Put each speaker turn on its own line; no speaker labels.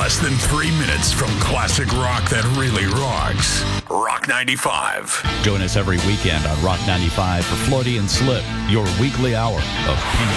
less than 3 minutes from classic rock that really rocks. Rock 95.
Join us every weekend on Rock 95 for Floaty and Slip, your weekly hour of